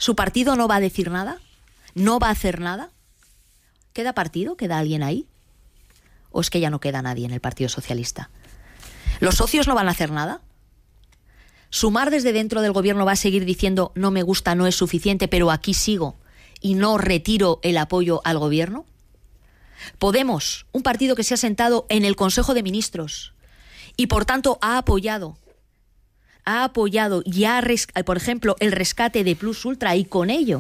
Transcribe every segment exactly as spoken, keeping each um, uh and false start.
¿Su partido no va a decir nada? ¿No va a hacer nada? ¿Queda partido? ¿Queda alguien ahí? ¿O es que ya no queda nadie en el Partido Socialista? ¿Los socios no van a hacer nada? ¿Sumar desde dentro del gobierno va a seguir diciendo no me gusta, no es suficiente, pero aquí sigo y no retiro el apoyo al gobierno? Podemos, un partido que se ha sentado en el Consejo de Ministros y por tanto ha apoyado, ha apoyado y ha, por ejemplo, el rescate de Plus Ultra y con ello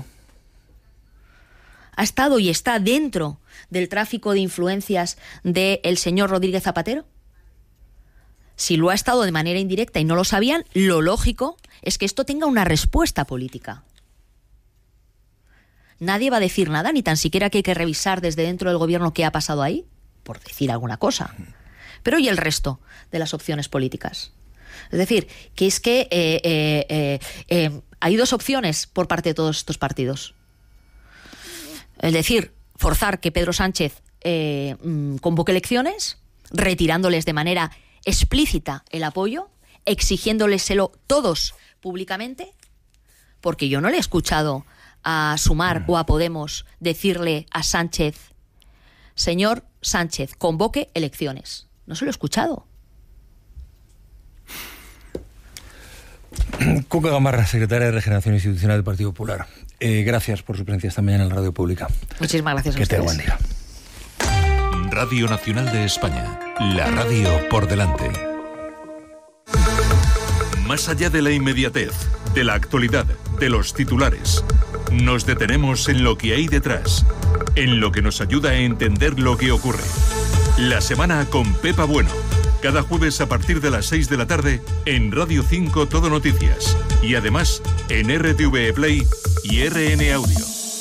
ha estado y está dentro del tráfico de influencias del señor Rodríguez Zapatero. Si lo ha estado de manera indirecta y no lo sabían, lo lógico es que esto tenga una respuesta política. Nadie va a decir nada, ni tan siquiera que hay que revisar desde dentro del gobierno qué ha pasado ahí, por decir alguna cosa. Pero ¿y el resto de las opciones políticas? Es decir, que es que eh, eh, eh, eh, hay dos opciones por parte de todos estos partidos. Es decir, forzar que Pedro Sánchez eh, convoque elecciones, retirándoles de manera explícita el apoyo, exigiéndoleselo todos públicamente, porque yo no le he escuchado a Sumar o a Podemos decirle a Sánchez, señor Sánchez, convoque elecciones. No se lo he escuchado. Cuca Gamarra, secretaria de Regeneración Institucional del Partido Popular. Eh, gracias por su presencia esta mañana en la Radio Pública. Muchísimas gracias a que ustedes. Que tenga buen día. Radio Nacional de España. La radio por delante. Más allá de la inmediatez, de la actualidad, de los titulares, nos detenemos en lo que hay detrás, en lo que nos ayuda a entender lo que ocurre. La semana con Pepa Bueno. Cada jueves a partir de las seis de la tarde en Radio cinco Todo Noticias. Y además en R T V Play y R N Audio.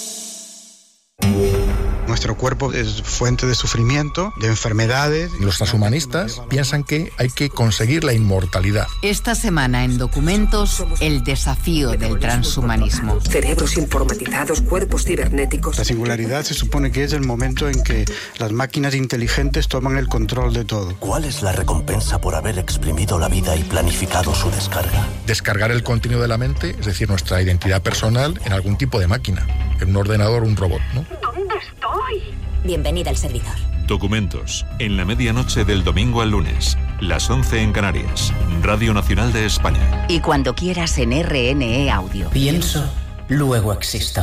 Nuestro cuerpo es fuente de sufrimiento, de enfermedades. Los transhumanistas piensan que hay que conseguir la inmortalidad. Esta semana en Documentos, el desafío del transhumanismo. Cerebros informatizados, cuerpos cibernéticos. La singularidad se supone que es el momento en que las máquinas inteligentes toman el control de todo. ¿Cuál es la recompensa por haber exprimido la vida y planificado su descarga? Descargar el contenido de la mente, es decir, nuestra identidad personal, en algún tipo de máquina, en un ordenador o un robot, ¿no? ¿Dónde estoy? Bienvenida al servidor. Documentos, en la medianoche del domingo al lunes, las once en Canarias, Radio Nacional de España. Y cuando quieras en R N E Audio. Pienso, luego existo.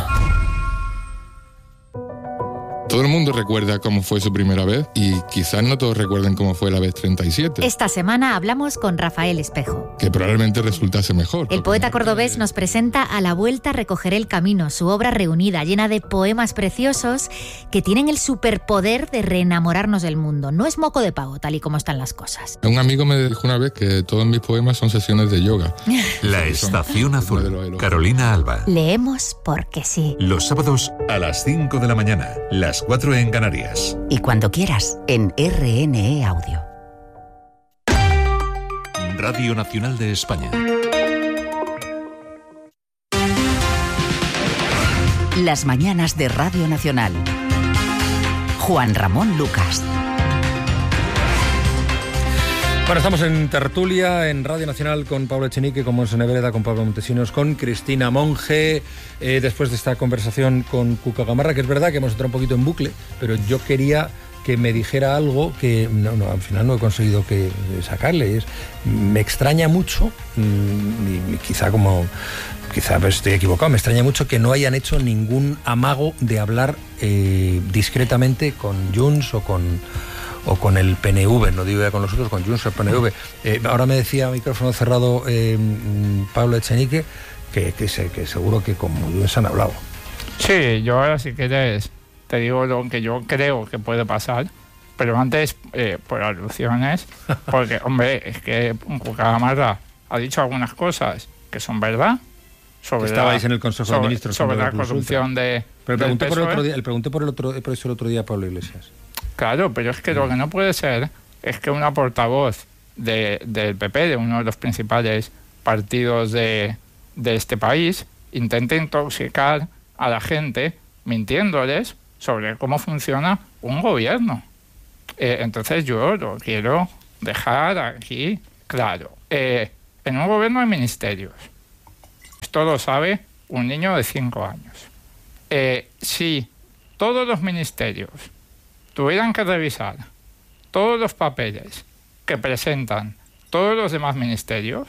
Todo el mundo recuerda cómo fue su primera vez y quizás no todos recuerden cómo fue la vez treinta y siete. Esta semana hablamos con Rafael Espejo, que probablemente resultase mejor. El poeta cordobés nos presenta A la vuelta recogeré el camino, su obra reunida, llena de poemas preciosos que tienen el superpoder de reenamorarnos del mundo. No es moco de pavo, tal y como están las cosas. Un amigo me dijo una vez que todos mis poemas son sesiones de yoga. La Estación Azul, Carolina Alba. Leemos porque sí. Los sábados a las cinco de la mañana, las cuatro en Canarias. Y cuando quieras, en R N E Audio. Radio Nacional de España. Las mañanas de Radio Nacional. Juan Ramón Lucas. Bueno, estamos en tertulia en Radio Nacional con Pablo Echenique, con Monse Nebreda, con Pablo Montesinos, con Cristina Monge, eh, después de esta conversación con Cuca Gamarra, que es verdad que hemos entrado un poquito en bucle, pero yo quería que me dijera algo que no, no, al final no he conseguido que sacarle. Es, me extraña mucho, y, y quizá como quizá pues estoy equivocado, me extraña mucho que no hayan hecho ningún amago de hablar eh, discretamente con Junts o con o con el P N V, no digo ya con los otros, con Junts o el P N V. Eh, ahora me decía a micrófono cerrado eh, Pablo Echenique que, que, se, que seguro que con Junts han hablado. Sí, yo ahora si quieres te digo lo que yo creo que puede pasar, pero antes eh, por alusiones, porque hombre, es que Cuca Gamarra ha dicho algunas cosas que son verdad. Sobre Estabais la, en el Consejo sobre, de Ministros sobre la Plus corrupción Ultra. de pero del pregunté P S O E. por el otro día, el pregunté por el otro por eso el otro día a Pablo Iglesias. Claro, pero es que lo que no puede ser es que una portavoz de, del P P, de uno de los principales partidos de, de este país, intente intoxicar a la gente mintiéndoles sobre cómo funciona un gobierno. Eh, entonces yo lo quiero dejar aquí claro. Eh, en un gobierno hay ministerios. Esto lo sabe un niño de cinco años. Eh, si todos los ministerios tuvieran que revisar todos los papeles que presentan todos los demás ministerios,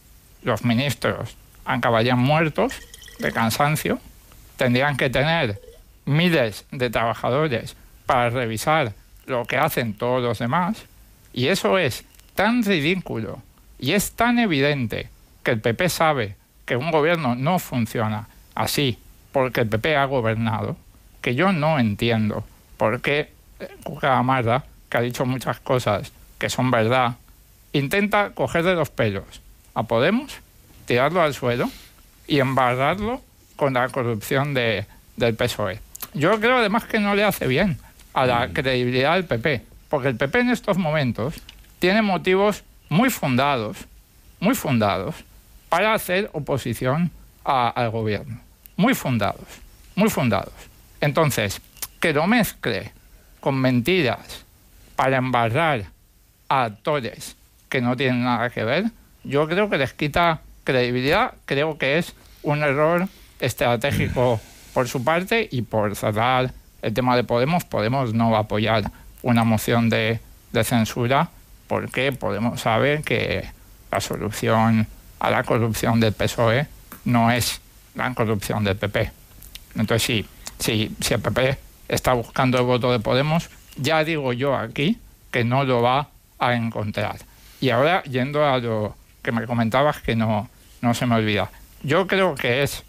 los ministros acabarían muertos de cansancio, tendrían que tener miles de trabajadores para revisar lo que hacen todos los demás, y eso es tan ridículo y es tan evidente que el P P sabe que un gobierno no funciona así porque el P P ha gobernado, que yo no entiendo por qué Cuca Gamarra, que ha dicho muchas cosas que son verdad, intenta coger de los pelos a Podemos, tirarlo al suelo y embarrarlo con la corrupción de, del P S O E. Yo creo además que no le hace bien a la credibilidad del P P, porque el P P en estos momentos tiene motivos muy fundados, muy fundados, para hacer oposición a, al gobierno. Muy fundados, muy fundados. Entonces, que lo mezcle con mentiras para embarrar a actores que no tienen nada que ver, yo creo que les quita credibilidad. Creo que es un error estratégico por su parte, y por cerrar el tema de Podemos, Podemos no va a apoyar una moción de, de censura porque Podemos sabe que la solución a la corrupción del P S O E no es la corrupción del P P. Entonces, sí, sí, si el P P está buscando el voto de Podemos, ya digo yo aquí que no lo va a encontrar. Y ahora, yendo a lo que me comentabas, que no, no se me olvida. Yo creo que es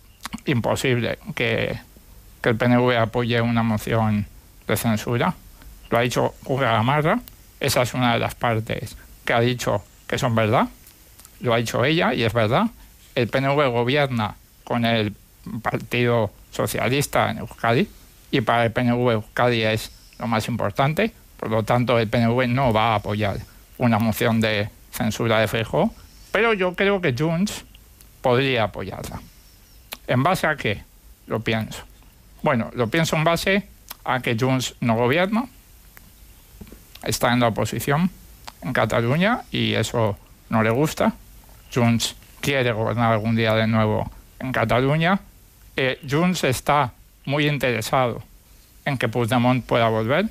imposible que, que el P N V apoye una moción de censura. Lo ha dicho Cuca Gamarra, esa es una de las partes que ha dicho que son verdad. Lo ha dicho ella y es verdad. El P N V gobierna con el Partido Socialista en Euskadi, y para el P N V Euskadi es lo más importante. Por lo tanto, el P N V no va a apoyar una moción de censura de Feijóo, pero yo creo que Junts podría apoyarla. ¿En base a qué? Lo pienso. Bueno, lo pienso en base a que Junts no gobierna, está en la oposición en Cataluña y eso no le gusta. Junts quiere gobernar algún día de nuevo en Cataluña. Eh, Junts está muy interesado en que Puigdemont pueda volver,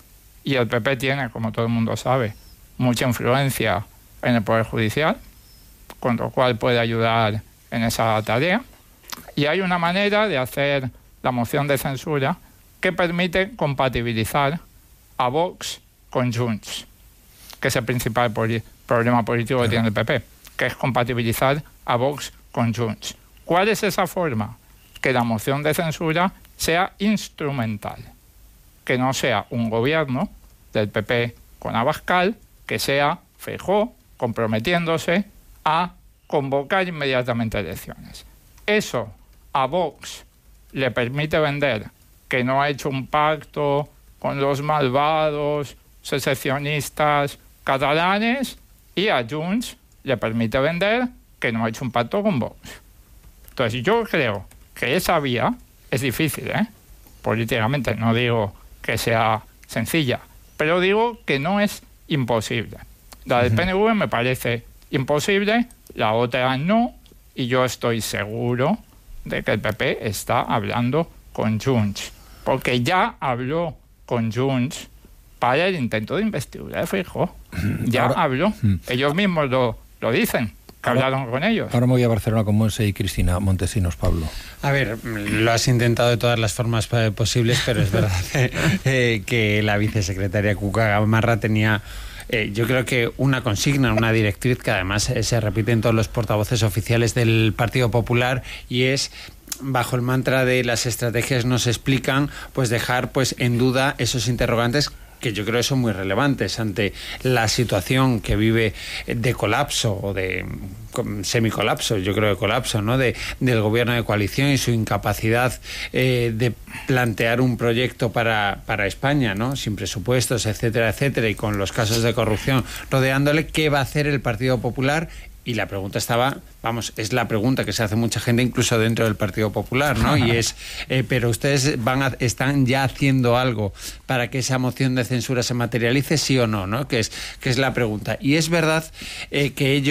y el P P tiene, como todo el mundo sabe, mucha influencia en el Poder Judicial, con lo cual puede ayudar en esa tarea. Y hay una manera de hacer la moción de censura que permite compatibilizar a Vox con Junts, que es el principal poli- problema político que tiene el P P, que es compatibilizar a Vox con Junts. ¿Cuál es esa forma? Que la moción de censura sea instrumental, que no sea un gobierno del P P con Abascal, que sea Feijóo comprometiéndose a convocar inmediatamente elecciones. Eso a Vox le permite vender que no ha hecho un pacto con los malvados secesionistas catalanes, y a Junts le permite vender que no ha hecho un pacto con Vox. Entonces yo creo que esa vía es difícil, ¿eh? Políticamente, no digo que sea sencilla, pero digo que no es imposible. La del P N V me parece imposible, la otra no, y yo estoy seguro de que el P P está hablando con Junts, porque ya habló con Junts para el intento de investidura de Feijóo. Ya ahora, habló. Ellos mismos lo, lo dicen, que ahora, hablaron con ellos. Ahora me voy a Barcelona con Monse y Cristina Montesinos, Pablo. A ver, lo has intentado de todas las formas posibles, pero es verdad eh, que la vicesecretaria Cuca Gamarra tenía... Eh, yo creo que una consigna, una directriz que además eh, se repite en todos los portavoces oficiales del Partido Popular, y es, bajo el mantra de las estrategias no se explican, pues dejar pues en duda esos interrogantes que yo creo que son muy relevantes ante la situación que vive de colapso o de semicolapso, yo creo de colapso, ¿no? De, del gobierno de coalición y su incapacidad eh, de plantear un proyecto para, para España, ¿no? Sin presupuestos, etcétera, etcétera, y con los casos de corrupción rodeándole. ¿Qué va a hacer el Partido Popular? Y la pregunta estaba, vamos, es la pregunta que se hace mucha gente, incluso dentro del Partido Popular, ¿no? Y es, eh, pero ustedes van a, están ya haciendo algo para que esa moción de censura se materialice, sí o no, ¿no? Que es, que es la pregunta. Y es verdad eh, que ellos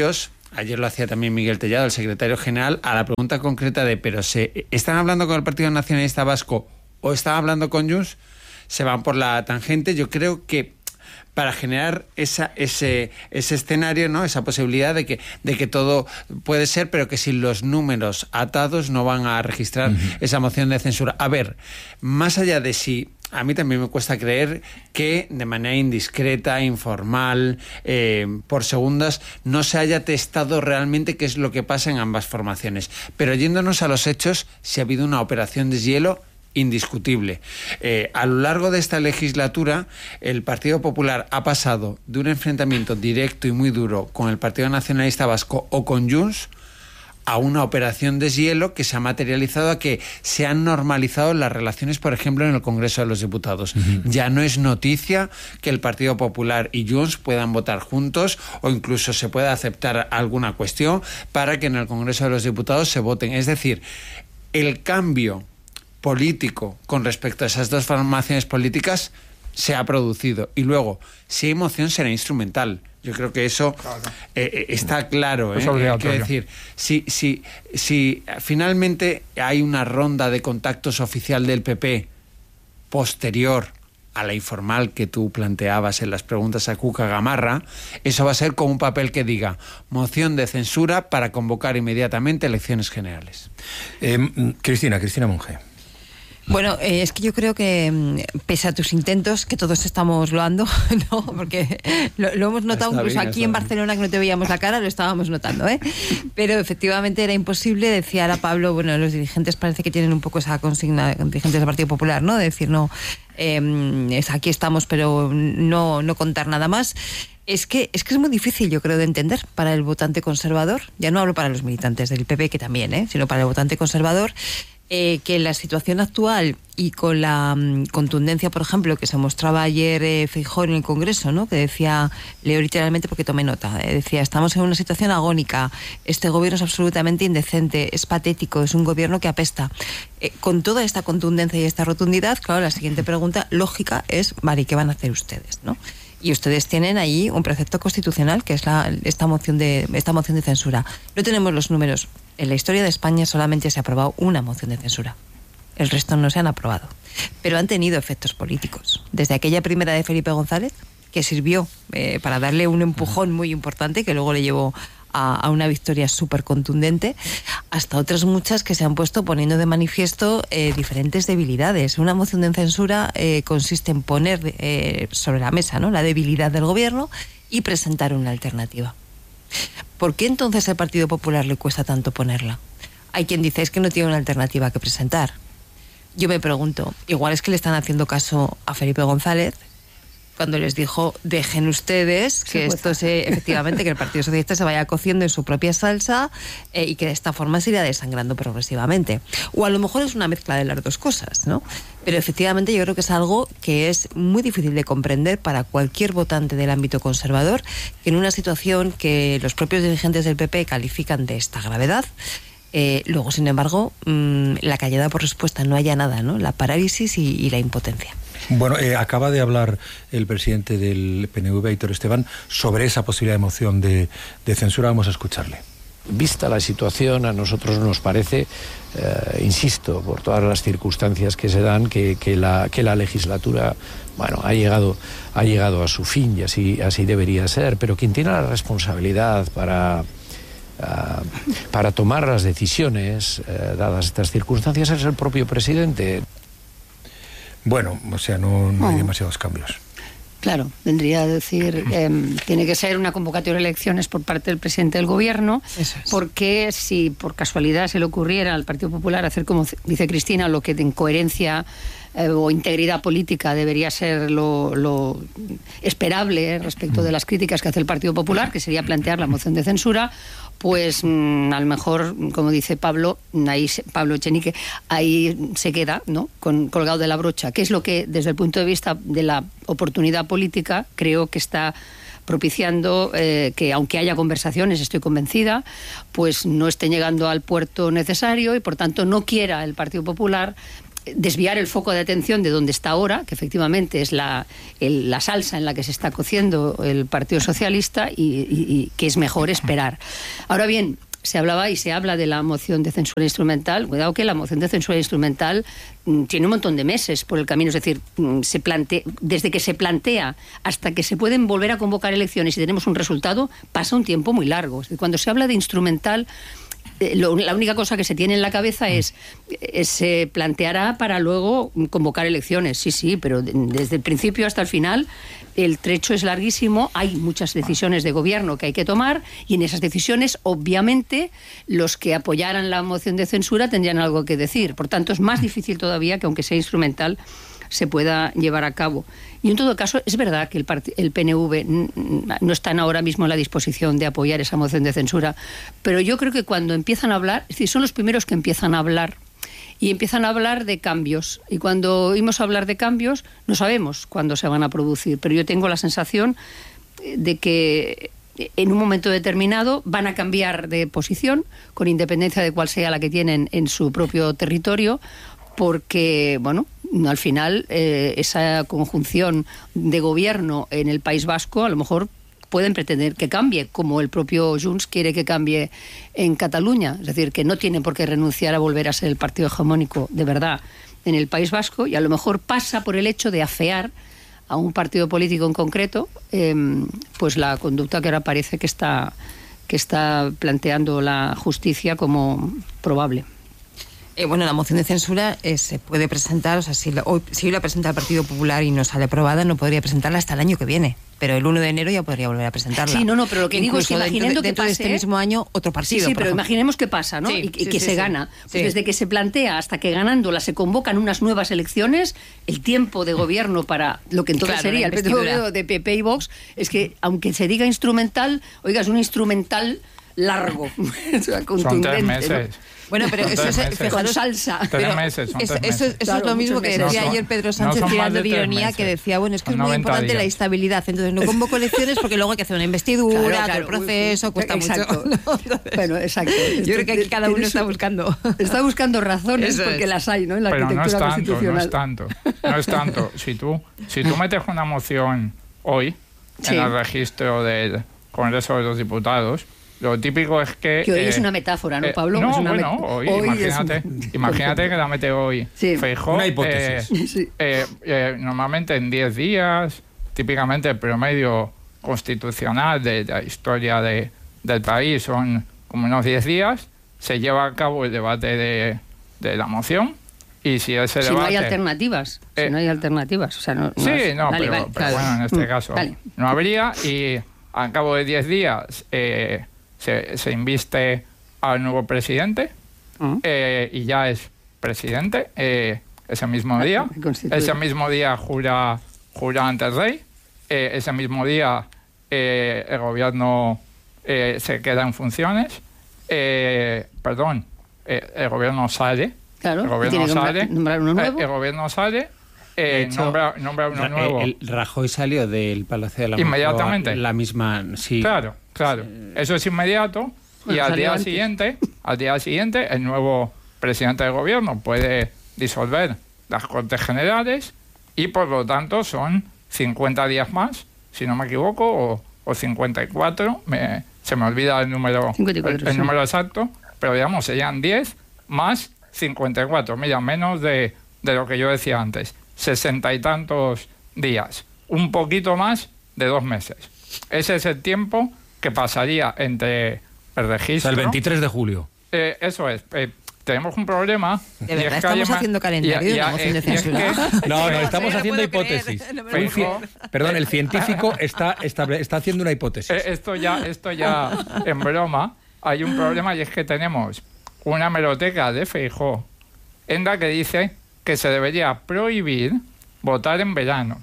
ayer lo hacía también Miguel Tellado, el secretario general, a la pregunta concreta de ¿pero se están hablando con el Partido Nacionalista Vasco o están hablando con Junts? Se van por la tangente. Yo creo que para generar esa, ese, ese escenario, ¿no? Esa posibilidad de que, de que todo puede ser, pero que sin los números atados no van a registrar uh-huh. esa moción de censura. A ver, más allá de si... A mí también me cuesta creer que de manera indiscreta, informal, eh, por segundas, no se haya testado realmente qué es lo que pasa en ambas formaciones. Pero yéndonos a los hechos, si ha habido una operación deshielo indiscutible. Eh, a lo largo de esta legislatura, el Partido Popular ha pasado de un enfrentamiento directo y muy duro con el Partido Nacionalista Vasco o con Junts a una operación deshielo que se ha materializado a que se han normalizado las relaciones, por ejemplo, en el Congreso de los Diputados. Uh-huh. Ya no es noticia que el Partido Popular y Junts puedan votar juntos o incluso se pueda aceptar alguna cuestión para que en el Congreso de los Diputados se voten. Es decir, el cambio político con respecto a esas dos formaciones políticas se ha producido. Y luego, si hay moción, será instrumental. Yo creo que eso eh, está claro. ¿eh? Quiero decir, si, si, si finalmente hay una ronda de contactos oficial del P P posterior a la informal que tú planteabas en las preguntas a Cuca Gamarra, eso va a ser como un papel que diga moción de censura para convocar inmediatamente elecciones generales. Eh, Cristina, Cristina Monge. Bueno, eh, es que yo creo que pese a tus intentos, que todos estamos loando, ¿no? Porque lo, lo hemos notado está incluso bien, aquí en Barcelona, que no te veíamos la cara, lo estábamos notando, ¿eh? Pero efectivamente era imposible. Decía ahora Pablo, bueno, los dirigentes parece que tienen un poco esa consigna, dirigentes del Partido Popular, ¿no? De decir, no, eh, es, aquí estamos, pero no, no contar nada más. Es que, es que es muy difícil, yo creo, de entender para el votante conservador. Ya no hablo para los militantes del P P, que también, ¿eh? Sino para el votante conservador. Eh, que en la situación actual y con la um, contundencia, por ejemplo, que se mostraba ayer eh, Feijóo en el Congreso, ¿no? Que decía, leo literalmente porque tomé nota, eh, decía, estamos en una situación agónica, este gobierno es absolutamente indecente, es patético, es un gobierno que apesta. Eh, con toda esta contundencia y esta rotundidad, claro, la siguiente pregunta lógica es, vale, ¿qué van a hacer ustedes, no? Y ustedes tienen ahí un precepto constitucional que es la, esta moción de esta moción de censura. No tenemos los números. En la historia de España solamente se ha aprobado una moción de censura. El resto no se han aprobado. Pero han tenido efectos políticos. Desde aquella primera de Felipe González, que sirvió eh, para darle un empujón muy importante, que luego le llevó a, a una victoria súper contundente, hasta otras muchas que se han puesto poniendo de manifiesto eh, diferentes debilidades. Una moción de censura eh, consiste en poner eh, sobre la mesa, ¿no?, la debilidad del gobierno y presentar una alternativa. ¿Por qué entonces al Partido Popular le cuesta tanto ponerla? Hay quien dice es que no tiene una alternativa que presentar. Yo me pregunto, igual es que le están haciendo caso a Felipe González cuando les dijo, dejen ustedes que esto se, efectivamente, que el Partido Socialista se vaya cociendo en su propia salsa eh, y que de esta forma se irá desangrando progresivamente. O a lo mejor es una mezcla de las dos cosas, ¿no? Pero efectivamente yo creo que es algo que es muy difícil de comprender para cualquier votante del ámbito conservador, que en una situación que los propios dirigentes del P P califican de esta gravedad, eh, luego, sin embargo, mmm, la callada por respuesta, no haya nada, ¿no? La parálisis y, y la impotencia. Bueno, eh, acaba de hablar el presidente del P N V, Aitor Esteban, sobre esa posibilidad de moción de, de censura. Vamos a escucharle. Vista la situación, a nosotros nos parece, eh, insisto, por todas las circunstancias que se dan, que, que, la, que la legislatura, bueno, ha llegado, ha llegado a su fin y así, así debería ser, pero quien tiene la responsabilidad para... Uh, para tomar las decisiones, uh, dadas estas circunstancias, es el propio presidente. Bueno, o sea, no, no hay demasiados cambios. Claro, vendría a decir, eh, tiene que ser una convocatoria de elecciones por parte del presidente del gobierno, es. Porque si por casualidad se le ocurriera al Partido Popular hacer, como dice Cristina, lo que en coherencia eh, o integridad política debería ser lo, lo esperable eh, respecto de las críticas que hace el Partido Popular, que sería plantear la moción de censura, pues mmm, a lo mejor, como dice Pablo, ahí se, Pablo Echenique, ahí se queda, ¿no?, con, colgado de la brocha, que es lo que desde el punto de vista de la oportunidad política creo que está propiciando eh, que, aunque haya conversaciones, estoy convencida, pues no estén llegando al puerto necesario y por tanto no quiera el Partido Popular desviar el foco de atención de donde está ahora, que efectivamente es la, el, la salsa en la que se está cociendo el Partido Socialista, y, y, y que es mejor esperar. Ahora bien, se hablaba y se habla de la moción de censura instrumental. Cuidado que la moción de censura instrumental mm, tiene un montón de meses por el camino. Es decir, mm, se plantea, desde que se plantea hasta que se pueden volver a convocar elecciones y tenemos un resultado, pasa un tiempo muy largo. Es decir, cuando se habla de instrumental, eh, lo, la única cosa que se tiene en la cabeza es eh, se planteará para luego convocar elecciones. Sí, sí, pero de, desde el principio hasta el final el trecho es larguísimo, hay muchas decisiones de gobierno que hay que tomar y en esas decisiones, obviamente, los que apoyaran la moción de censura tendrían algo que decir. Por tanto, es más difícil todavía que, aunque sea instrumental, se pueda llevar a cabo. Y en todo caso, es verdad que el, el P N V no están ahora mismo en la disposición de apoyar esa moción de censura, pero yo creo que cuando empiezan a hablar, es decir, son los primeros que empiezan a hablar y empiezan a hablar de cambios. Y cuando oímos hablar de cambios, no sabemos cuándo se van a producir. Pero yo tengo la sensación de que en un momento determinado van a cambiar de posición, con independencia de cuál sea la que tienen en su propio territorio, porque, bueno, al final eh, esa conjunción de gobierno en el País Vasco a lo mejor pueden pretender que cambie, como el propio Junts quiere que cambie en Cataluña. Es decir, que no tienen por qué renunciar a volver a ser el partido hegemónico de verdad en el País Vasco, y a lo mejor pasa por el hecho de afear a un partido político en concreto, eh, pues la conducta que ahora parece que está, que está planteando la justicia como probable. Eh, bueno, la moción de censura eh, se puede presentar, o sea, si, la, hoy, si hoy la presenta el Partido Popular y no sale aprobada, no podría presentarla hasta el año que viene. Pero el uno de enero ya podría volver a presentarla. Sí, no, no, pero lo que Incluso digo es que imaginando dentro, dentro que de pase, este mismo año otro partido. Sí, sí, pero ejemplo. imaginemos que pasa, ¿no? Sí, y, y sí, que sí, se sí. gana. Pues Sí. desde que se plantea hasta que ganándola se convocan unas nuevas elecciones, el tiempo de gobierno para lo que entonces Claro, sería la el P T investidura. V de P P y Vox, es que aunque se diga instrumental, oiga, es un instrumental largo, o sea, contundente. tres ¿no? meses. Bueno, pero Son eso tres es, meses. fijaros, Con salsa. Tres pero meses, son eso, tres eso, meses. eso Claro, es lo mismo muchos que meses. decía No son- ayer Pedro no Sánchez, son más tirando de de tres ironía, meses. que decía, bueno, es que Son es muy noventa importante la días. estabilidad, entonces no convoco elecciones porque luego hay que hacer una investidura, Claro, claro, todo el proceso, uy, cuesta exacto. mucho. ¿no? Entonces, Bueno, exacto. yo creo que aquí cada uno Tiene está su- buscando. Está buscando razones Eso porque es. las hay, ¿no? En la Pero no es arquitectura tanto, no constitucional. es tanto. No es tanto. Si tú, si tú metes una moción hoy Sí. en el registro del Congreso de los Diputados, lo típico es que... Que hoy eh, es una metáfora, ¿no, eh, Pablo? no, Es una bueno, met- hoy, hoy es imagínate, un- imagínate que la mete hoy Sí. Feijóo. Una hipótesis. eh, Sí. eh, eh, normalmente en diez días, típicamente el promedio constitucional de, de la historia de, del país son como unos diez días, se lleva a cabo el debate de, de la moción, y si ese Si no debate... hay alternativas. Eh, si no hay alternativas. O sea, no, no Sí, es- no, Vale, pero, vale, pero claro. bueno, en este Mm, caso vale. no habría, y al cabo de diez días eh, se, se inviste al nuevo presidente Mm. eh, y ya es presidente eh, ese mismo día. Se constituye. Ese mismo día jura, jura ante el rey. Eh, ese mismo día eh, el gobierno eh, se queda en funciones. Eh, perdón, eh, el gobierno sale. Claro, el y gobierno tiene que nombrar- sale. nombrar uno nuevo. Eh, el gobierno sale. Eh, De hecho, nombra, nombra uno Ra- nuevo. El, el Rajoy salió del Palacio de la Inmediatamente. Moncloa la misma, sí. Claro, claro. Eso es inmediato. Y Bueno, al salió día antes. siguiente, al día siguiente, el nuevo presidente del gobierno puede disolver las Cortes Generales, y por lo tanto son cincuenta días más, si no me equivoco, o, o cincuenta y cuatro, me, se me olvida el número, cincuenta y cuatro, el, el sí. número exacto, pero digamos serían diez más cincuenta y cuatro, mira, menos de, de lo que yo decía antes, sesenta y tantos días, un poquito más de dos meses. Ese es el tiempo que pasaría entre el O registro... sea, el veintitrés de julio. Eh, eso es. Eh, tenemos un problema. ¿De y verdad es que hay estamos ma- haciendo calendario y- y- de una eh, moción de y es que- censura? No, no, No estamos lo haciendo puedo creer, hipótesis. no me lo Un puedo ci- Perdón, el científico está, estable- está haciendo una hipótesis. Eh, esto ya, esto ya en broma, hay un problema, y es que tenemos una hemeroteca de Feijóo en la que dice que se debería prohibir votar en verano.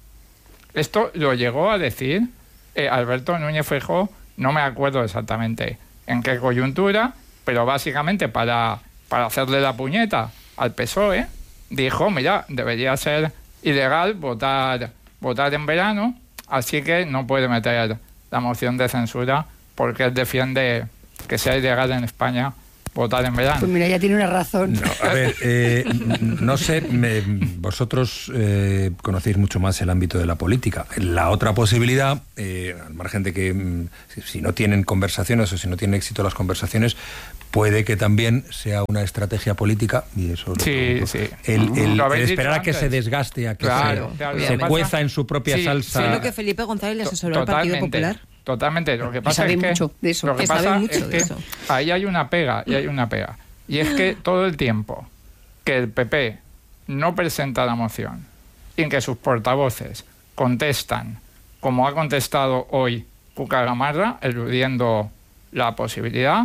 Esto lo llegó a decir eh, Alberto Núñez Feijóo, no me acuerdo exactamente en qué coyuntura, pero básicamente para, para hacerle la puñeta al P S O E, dijo, mira, debería ser ilegal votar, votar en verano, así que no puede meter la moción de censura porque él defiende que sea ilegal en España votar en verano. Pues mira, ya tiene una razón. No, a ver, eh, no sé, me, vosotros eh, conocéis mucho más el ámbito de la política. La otra posibilidad, eh, al margen de que si no tienen conversaciones o si no tienen éxito las conversaciones, puede que también sea una estrategia política, y eso sí, lo, sí. el, el, lo el esperar antes. a que se desgaste, a que claro, se, claro, se cueza en su propia sí, salsa. Sí, lo que Felipe González le asesoró al Partido Popular. Totalmente. Lo que pasa sabe es que, mucho de eso. Lo que, que pasa sabe es mucho que de eso. ahí hay una pega, y hay una pega. Y es que todo el tiempo que el P P no presenta la moción y en que sus portavoces contestan, como ha contestado hoy Cuca Gamarra, eludiendo la posibilidad,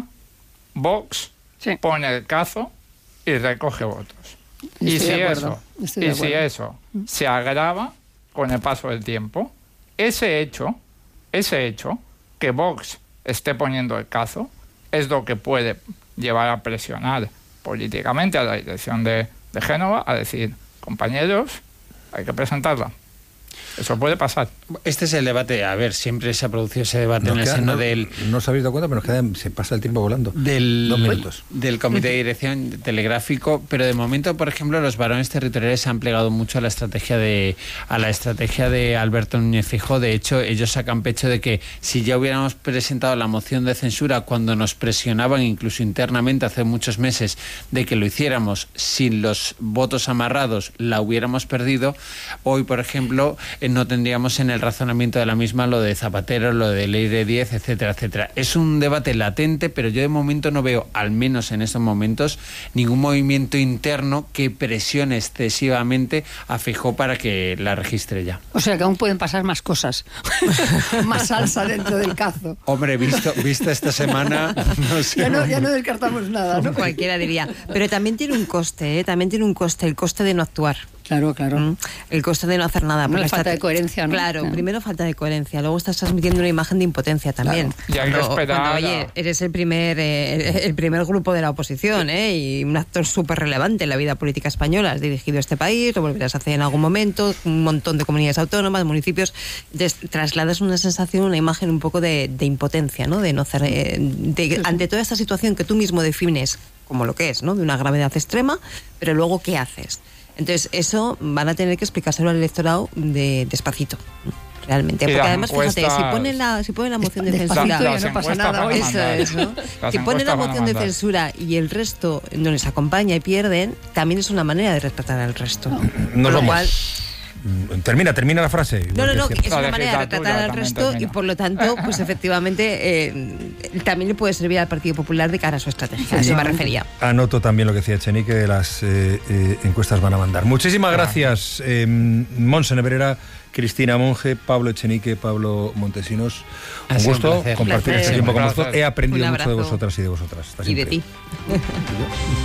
Vox sí. pone el cazo y recoge votos. Estoy y si, acuerdo, eso, y si eso se agrava con el paso del tiempo, ese hecho, ese hecho, que Vox esté poniendo el cazo, es lo que puede llevar a presionar políticamente a la dirección de, de Génova a decir, compañeros, hay que presentarla. Eso puede pasar. Este es el debate. A ver, siempre se ha producido ese debate nos en el queda, seno no, del... No os habéis dado cuenta, pero nos queda, se pasa el tiempo volando. Del, Dos minutos. Del Comité de Dirección Telegráfico, pero de momento, por ejemplo, los varones territoriales se han plegado mucho a la estrategia de a la estrategia de Alberto Núñez Feijóo. De hecho, ellos sacan pecho de que si ya hubiéramos presentado la moción de censura cuando nos presionaban, incluso internamente hace muchos meses, de que lo hiciéramos sin los votos amarrados, la hubiéramos perdido. Hoy, por ejemplo, no tendríamos en el razonamiento de la misma lo de Zapatero, lo de Ley de diez, etcétera, etcétera. Es un debate latente, pero yo de momento no veo, al menos en estos momentos, ningún movimiento interno que presione excesivamente a Feijóo para que la registre ya. O sea que aún pueden pasar más cosas. Más salsa dentro del cazo. Hombre, visto, visto esta semana, no sé. Ya no, ya no descartamos nada, ¿no? Cualquiera diría. Pero también tiene un coste, ¿eh? También tiene un coste, el coste de no actuar. Claro, claro. ¿Mm? El coste de no hacer nada. No, la está... falta de coherencia, ¿no? Claro, no. primero falta de coherencia, luego estás transmitiendo una imagen de impotencia también. Claro. Y hay que cuando, esperar cuando, oye, eres el primer eh, el primer grupo de la oposición, ¿eh? Y un actor súper relevante en la vida política española. Has dirigido este país, lo volverás a hacer en algún momento, un montón de comunidades autónomas, municipios. Entonces, trasladas una sensación, una imagen un poco de, de impotencia, ¿no? De no hacer, eh, de, sí, sí. Ante toda esta situación que tú mismo defines como lo que es, ¿no? De una gravedad extrema, pero luego, ¿qué haces? Entonces, eso van a tener que explicárselo al electorado de, despacito, realmente. Porque además, fíjate, si ponen la, si ponen la moción de censura... Ya no pasa nada. Eso es, ¿no? Si ponen la moción de censura y el resto no les acompaña y pierden, también es una manera de retratar al resto. No, Con lo vamos. cual... Termina, termina la frase. No, no, no, es es una manera de retratar al resto y por lo tanto, pues efectivamente, eh, también le puede servir al Partido Popular de cara a su estrategia. A eso me refería. Anoto también lo que decía Echenique, que las eh, eh, encuestas van a mandar. Muchísimas gracias, eh, Montse Nebrera, Cristina Monge, Pablo Echenique, Pablo Montesinos. Un gusto un compartir este tiempo con vosotros. He aprendido mucho de vosotras y de vosotras. Hasta y de ti.